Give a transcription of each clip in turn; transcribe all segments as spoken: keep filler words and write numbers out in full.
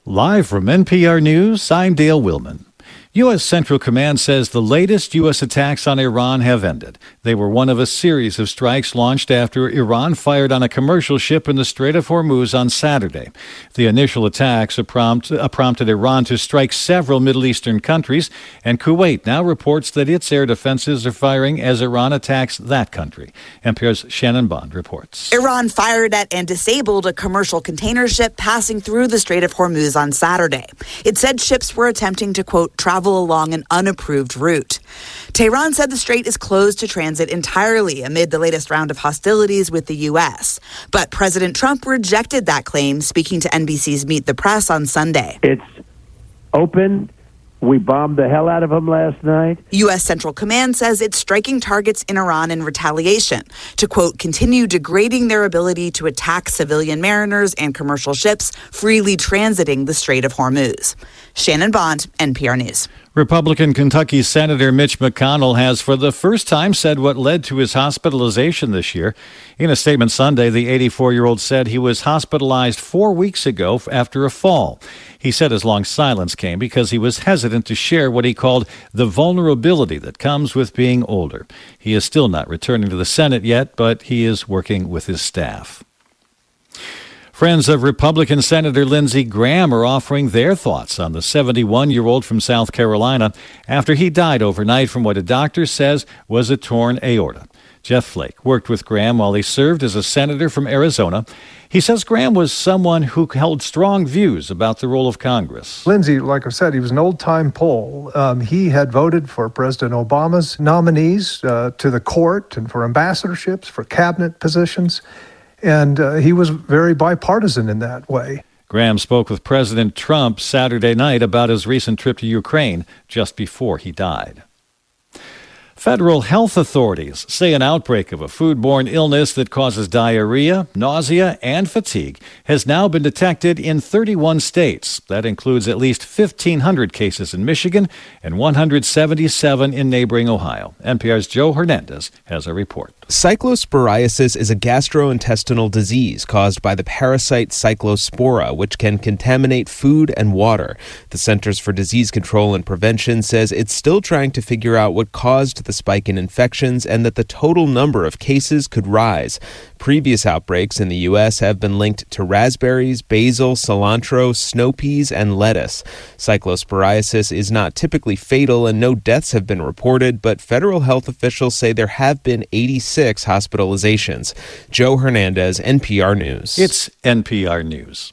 Live from N P R News, I'm Dale Willman. U S. Central Command says the latest U S attacks on Iran have ended. They were one of a series of strikes launched after Iran fired on a commercial ship in the Strait of Hormuz on Saturday. The initial attacks prompt, uh, prompted Iran to strike several Middle Eastern countries, and Kuwait now reports that its air defenses are firing as Iran attacks that country. N P R's Shannon Bond reports. Iran fired at and disabled a commercial container ship passing through the Strait of Hormuz on Saturday. It said ships were attempting to, quote, travel along an unapproved route. Tehran said the strait is closed to transit entirely amid the latest round of hostilities with the U S. But President Trump rejected that claim, speaking to N B C's Meet the Press on Sunday. It's open. We bombed the hell out of them last night. U S. Central Command says it's striking targets in Iran in retaliation to, quote, continue degrading their ability to attack civilian mariners and commercial ships freely transiting the Strait of Hormuz. Shannon Bond, N P R News. Republican Kentucky Senator Mitch McConnell has for the first time said what led to his hospitalization this year. In a statement Sunday, the eighty-four-year-old said he was hospitalized four weeks ago after a fall. He said his long silence came because he was hesitant to share what he called the vulnerability that comes with being older. He is still not returning to the Senate yet, but he is working with his staff. Friends of Republican Senator Lindsey Graham are offering their thoughts on the seventy-one-year-old from South Carolina after he died overnight from what a doctor says was a torn aorta. Jeff Flake worked with Graham while he served as a senator from Arizona. He says Graham was someone who held strong views about the role of Congress. Lindsey, like I said, he was an old-time Pole. Um, he had voted for President Obama's nominees uh, to the court and for ambassadorships, for cabinet positions. And uh, he was very bipartisan in that way. Graham spoke with President Trump Saturday night about his recent trip to Ukraine just before he died. Federal health authorities say an outbreak of a foodborne illness that causes diarrhea, nausea, and fatigue has now been detected in thirty-one states. That includes at least fifteen hundred cases in Michigan and one hundred seventy-seven in neighboring Ohio. N P R's Joe Hernandez has a report. Cyclosporiasis is a gastrointestinal disease caused by the parasite Cyclospora, which can contaminate food and water. The Centers for Disease Control and Prevention says it's still trying to figure out what caused the spike in infections and that the total number of cases could rise. Previous outbreaks in the U S have been linked to raspberries, basil, cilantro, snow peas, and lettuce. Cyclosporiasis is not typically fatal and no deaths have been reported, but federal health officials say there have been eighty-six hospitalizations. Joe Hernandez, N P R News. It's N P R News.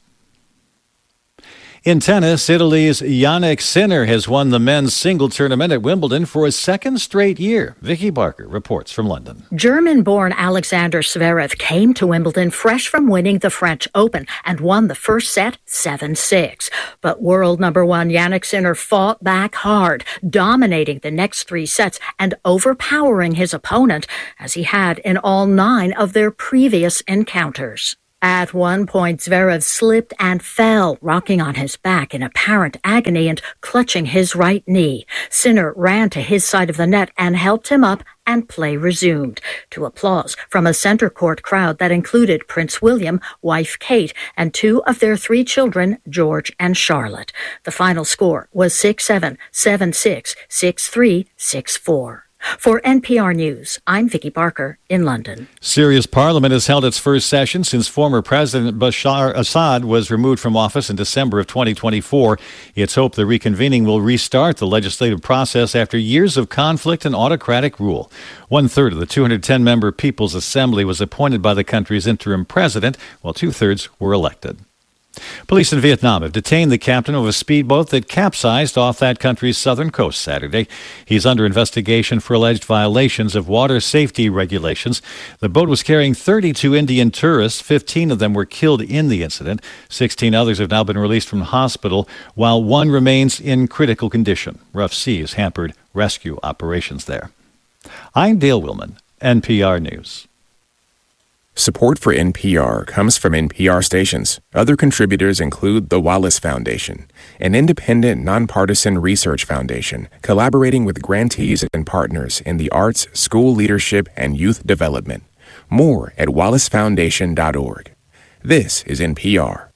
In tennis, Italy's Jannik Sinner has won the men's single tournament at Wimbledon for a second straight year. Vicky Barker reports from London. German-born Alexander Zverev came to Wimbledon fresh from winning the French Open and won the first set seven six. But world number one Jannik Sinner fought back hard, dominating the next three sets and overpowering his opponent, as he had in all nine of their previous encounters. At one point, Zverev slipped and fell, rocking on his back in apparent agony and clutching his right knee. Sinner ran to his side of the net and helped him up, and play resumed, to applause from a center court crowd that included Prince William, wife Kate, and two of their three children, George and Charlotte. The final score was six seven, seven six, six three, six four. For N P R News, I'm Vicky Barker in London. Syria's parliament has held its first session since former President Bashar Assad was removed from office in December of twenty twenty-four. It's hoped the reconvening will restart the legislative process after years of conflict and autocratic rule. One-third of the two hundred ten member People's Assembly was appointed by the country's interim president, while two-thirds were elected. Police in Vietnam have detained the captain of a speedboat that capsized off that country's southern coast Saturday. He's under investigation for alleged violations of water safety regulations. The boat was carrying thirty-two Indian tourists. fifteen of them were killed in the incident. sixteen others have now been released from hospital, while one remains in critical condition. Rough seas hampered rescue operations there. I'm Dale Willman, N P R News. Support for N P R comes from N P R stations. Other contributors include the Wallace Foundation, an independent, nonpartisan research foundation collaborating with grantees and partners in the arts, school leadership, and youth development. More at wallace foundation dot org. This is N P R.